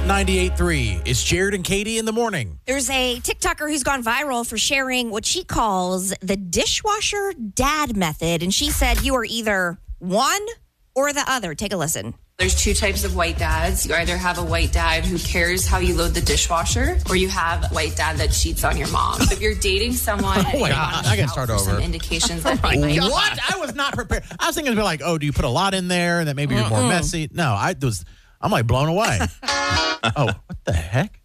98.3. It's Jared and Katie in the morning. There's a TikToker who's gone viral for sharing what she calls the dishwasher dad method. And she said you are either one or the other. Take a listen. There's two types of white dads. You either have a white dad who cares how you load the dishwasher, or you have a white dad that cheats on your mom. If you're dating someone, I can start over. Some indications that they might. What? I was not prepared. I was thinking it'd be like, oh, do you put a lot in there and that maybe you're more messy? No, I'm like blown away. Oh, what the heck?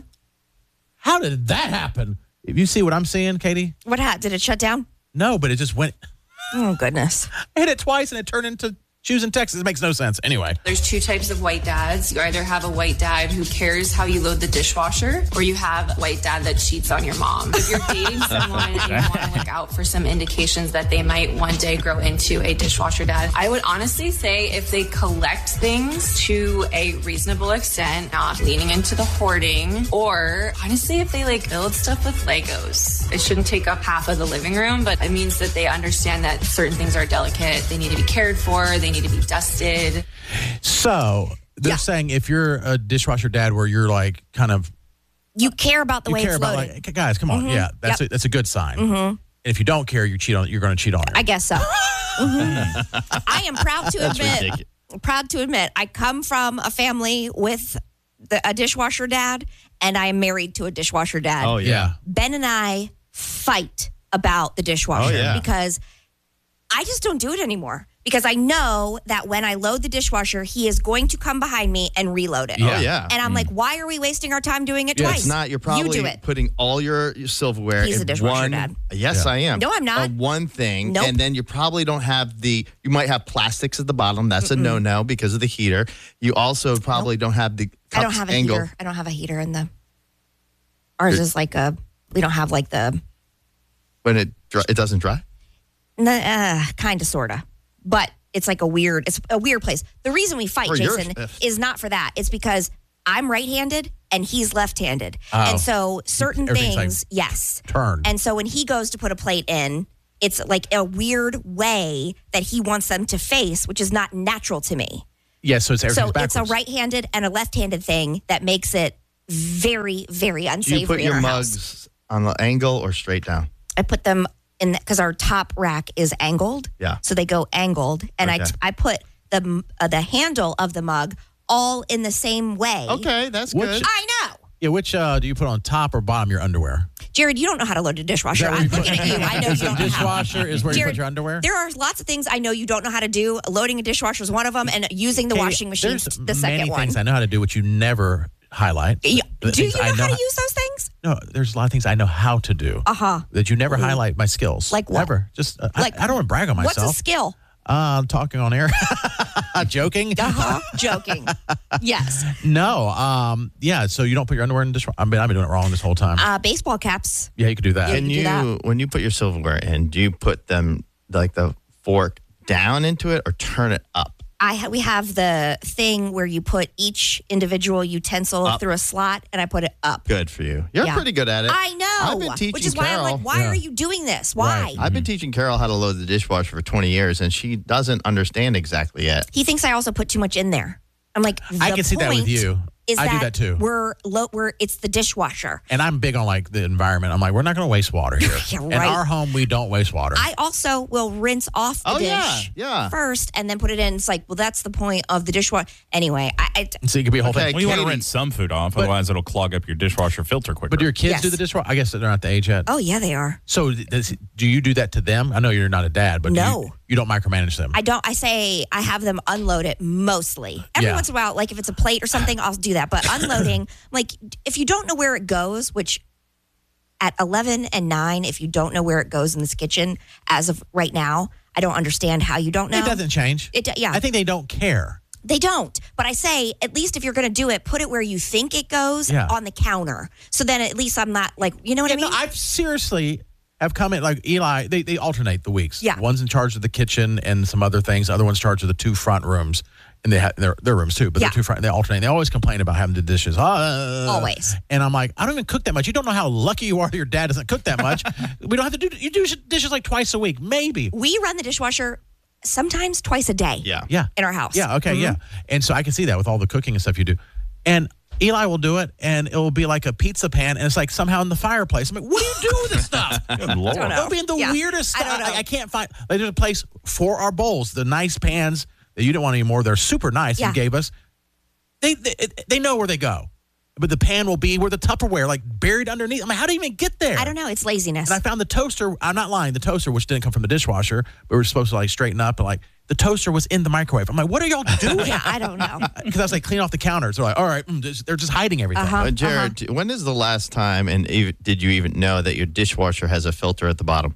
How did that happen? If you see what I'm seeing, Katie? What happened? Did it shut down? No, but it just went. Oh, goodness. I hit it twice and it turned into shoes in Texas. It makes no sense. Anyway. There's two types of white dads. You either have a white dad who cares how you load the dishwasher, or you have a white dad that cheats on your mom. If you're dating someone and you want to look out for some indications that they might one day grow into a dishwasher dad, I would honestly say if they collect things to a reasonable extent, not leaning into the hoarding, or honestly if they like build stuff with Legos. It shouldn't take up half of the living room, but it means that they understand that certain things are delicate. They need to be cared for. They need to be dusted. So they're saying if you're a dishwasher dad where you're like kind of you care about the way it's loaded. Like, guys, come on. Yeah, that's a good sign. And if you don't care, you're going to cheat on her. I guess so. I am proud to admit I come from a family with a dishwasher dad, and I am married to a dishwasher dad. Oh, yeah. Ben and I fight about the dishwasher because I just don't do it anymore. Because I know that when I load the dishwasher, he is going to come behind me and reload it. Yeah. Oh, yeah. And I'm like, why are we wasting our time doing it twice? It's not. You're probably putting all your silverware He's in a dishwasher one. dad. Yes, I am. No, I'm not. One thing. Nope. And then you probably don't have you might have plastics at the bottom. That's a no-no because of the heater. You also probably don't have the I don't have a angle. heater. I don't have a heater in the. Ours is like we don't have like the. When it doesn't dry? Kind of, sort of. But it's like it's a weird place. The reason we fight, Jason, is not for that. It's because I'm right-handed and he's left-handed. And so certain things, turn. And so when he goes to put a plate in, it's like a weird way that he wants them to face, which is not natural to me. Yeah, so it's everything's backwards. It's a right-handed and a left-handed thing that makes it very, very unsavory. Do you put your mugs on the angle or straight down? I put them because our top rack is angled. Yeah. So they go angled. And I put the handle of the mug all in the same way. Okay, that's good. I know. Yeah, which do you put on top or bottom of your underwear? Jared, you don't know how to load a dishwasher. I'm looking at you. I know you don't know how. Dishwasher is where you put your underwear? There are lots of things I know you don't know how to do. Loading a dishwasher is one of them, and using the washing machine is the second one. There's many things I know how to do, which you never highlight. Do you know how to use those things? No, there's a lot of things I know how to do. That you never highlight my skills. Like what? Never. Just I don't want to brag on myself. What's a skill? I'm talking on air. Joking? Joking. Yes. No. Yeah, so you don't put your underwear in the dishwasher? I've been doing it wrong this whole time. Baseball caps. Yeah, you could do that. When you put your silverware in, do you put them like the fork down into it or turn it up? We have the thing where you put each individual utensil through a slot, and I put it up. Good for you. You're pretty good at it. I know. I've been teaching which is why Carol. I'm like, why are you doing this? Why? Right. I've been teaching Carol how to load the dishwasher for 20 years, and she doesn't understand exactly yet. He thinks I also put too much in there. I'm like, I can see that with you. I do that too. It's the dishwasher. And I'm big on like the environment. I'm like, we're not going to waste water here. Yeah, right. In our home, we don't waste water. I also will rinse off the dish first and then put it in. It's like, well, that's the point of the dishwasher. Anyway, so it could be a whole thing. Well, you want to rinse some food off, otherwise it'll clog up your dishwasher filter quicker. But do your kids do the dishwasher? I guess they're not the age yet. Oh, yeah, they are. So do you do that to them? I know you're not a dad, but no. You don't micromanage them. I don't. I say I have them unload it mostly. Every once in a while, like if it's a plate or something, I'll do that. But unloading, like if you don't know where it goes, which at 11 and 9, if you don't know where it goes in this kitchen, as of right now, I don't understand how you don't know. It doesn't change. I think they don't care. They don't. But I say, at least if you're going to do it, put it where you think it goes on the counter. So then at least I'm not like, you know what I mean? No, I've seriously have come in, like Eli, they alternate the weeks. Yeah. One's in charge of the kitchen and some other things. The other one's in charge of the two front rooms. And they have their rooms too, but the two front, they alternate. They always complain about having to do dishes. Always. And I'm like, I don't even cook that much. You don't know how lucky you are that your dad doesn't cook that much. We don't have to you do dishes like twice a week, maybe. We run the dishwasher sometimes twice a day. Yeah. In our house. Yeah. Okay. Mm-hmm. Yeah. And so I can see that with all the cooking and stuff you do. And Eli will do it, and it will be like a pizza pan, and it's like somehow in the fireplace. I'm like, what do you do with this stuff? Good Lord. It'll be in the weirdest stuff. I don't know. I can't find. Like, there's a place for our bowls, the nice pans that you don't want anymore. They're super nice. Yeah. You gave us. They know where they go, but the pan will be where the Tupperware, like buried underneath. I'm like, how do you even get there? I don't know. It's laziness. And I found the toaster. I'm not lying. The toaster, which didn't come from the dishwasher, but we were supposed to like straighten up, and like the toaster was in the microwave. I'm like, what are y'all doing? Yeah, I don't know. Because I was like, clean off the counters. They're like, all right, they're just hiding everything. Jared, when is the last time, and did you even know that your dishwasher has a filter at the bottom?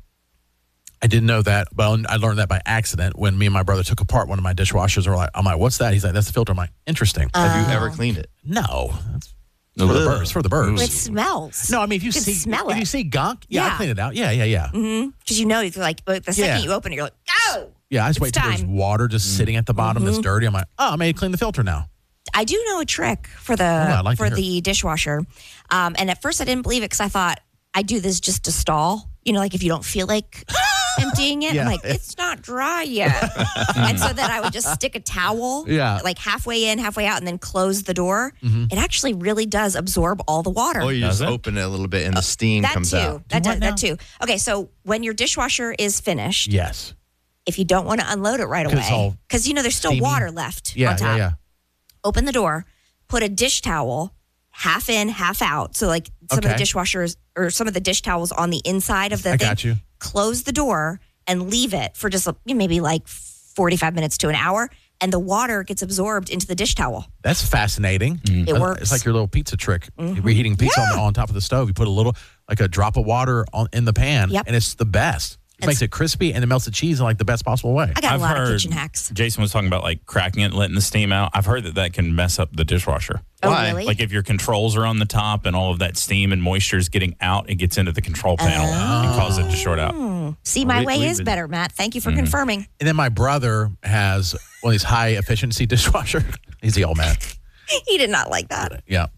I didn't know that, but I learned that by accident when me and my brother took apart one of my dishwashers. I'm like, what's that? He's like, that's the filter. I'm like, interesting. Have you ever cleaned it? No. That's for the birds. For the birds. It smells. No, I mean, if you can see smell if it. you see gunk, I Yeah. clean it out. Yeah. Because you know, you're like, the second Yeah. you open it, you're like, oh. Yeah, I just It's wait till there's time. water just sitting at the bottom that's dirty. I'm like, oh, I may clean the filter now. I do know a trick for I'd like to hear the dishwasher. And at first I didn't believe it because I thought I do this just to stall. You know, like if you don't feel like emptying it, Yeah. I'm like, it's not dry yet. And so then I would just stick a towel like halfway in, halfway out, and then close the door. It actually really does absorb all the water. Or you Does just it? open it a little bit and the steam that comes too. out. That too. Okay, so when your dishwasher is finished, Yes. if you don't want to unload it right 'Cause it's away, all because you know there's still steamy. water left Yeah, on top. yeah. Open the door, put a dish towel half in, half out. So like some of the Okay. dishwashers or some of the dish towels on the inside of the I thing. got you. Close the door and leave it for just maybe like 45 minutes to an hour, and the water gets absorbed into the dish towel. That's fascinating. It works. It's like your little pizza trick. You're reheating pizza on top of the stove. You put a drop of water in the pan, Yep. and it's the best. It makes it crispy and it melts the cheese in like the best possible way. I got I've a lot of heard kitchen hacks. Jason was talking about like cracking it, letting the steam out. I've heard that can mess up the dishwasher. Oh, Why? really? Like if your controls are on the top and all of that steam and moisture is getting out, it gets into the control panel and causes it to short out. See, my way we've is been- better, Matt. Thank you for confirming. And then my brother has one of these high efficiency dishwasher. He's the old man. He did not like that. Yeah.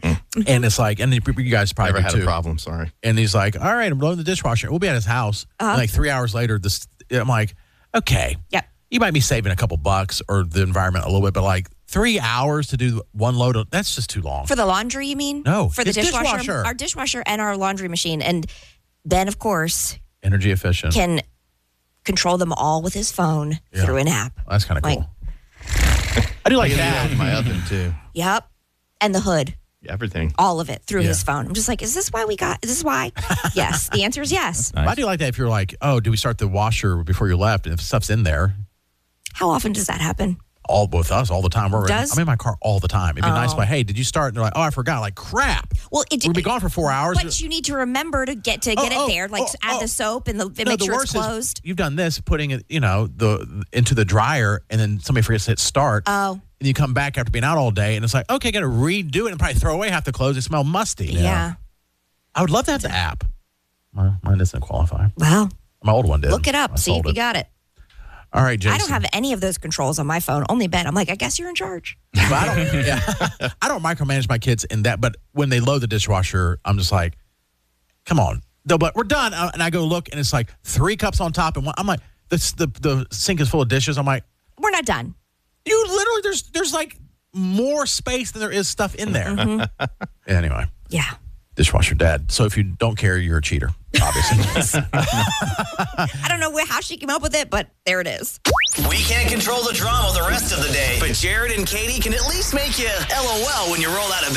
And it's like, and you guys probably Never do had too. a problem, sorry. And he's like, all right, I'm blowing the dishwasher. We'll be at his house. And like 3 hours later, I'm like, okay. Yep. You might be saving a couple bucks or the environment a little bit, but like 3 hours to do one load of, that's just too long. For the laundry, you mean? No, For the it's dishwasher. dishwasher. Our dishwasher and our laundry machine. And Ben, of course, Energy efficient. can control them all with his phone through an app. That's kind of Like- cool. I do like I that. get my oven too. Yep. And the hood. Everything. All of it through Yeah. his phone. I'm just like, is this why? Yes. The answer is yes. But I do like that if you're like, oh, do we start the washer before you left? And if stuff's in there, How often does that happen? all with us all the time. Does? I'm in my car all the time. It'd be nice, but hey, did you start? And they're like, oh, I forgot. Like crap. Well, We'll be gone for 4 hours. But you need to remember to get it there, like add the soap and make the sure it's worst is closed. you've done this, putting it, into the dryer, and then somebody forgets to hit start. Oh. And you come back after being out all day, and it's like, okay, got to redo it and probably throw away half the clothes. They smell musty. Yeah. I would love to have the app. Mine doesn't qualify. Well, My old one did. look it up. I See if sold you it. got it. All right, Jason. I don't have any of those controls on my phone. Only Ben. I'm like, I guess you're in charge. But I don't micromanage my kids in that. But when they load the dishwasher, I'm just like, come on. They'll be like, we're done. And I go look, and it's like 3 cups on top. And I'm like, the sink is full of dishes. I'm like, We're not done. you literally, there's like more space than there is stuff in there. Mm-hmm. Anyway, Yeah. dishwasher dad. So if you don't care, you're a cheater, obviously. I don't know how she came up with it, but there it is. We can't control the drama the rest of the day, but Jared and Katie can at least make you LOL when you roll out of